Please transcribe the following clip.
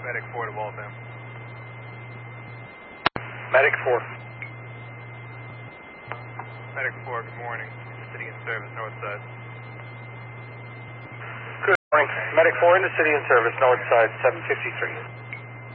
Medic 4 to Waltham. Medic 4. Medic 4, good morning. City in service, north side. Good morning. Medic 4 in the city in service, north side, 753.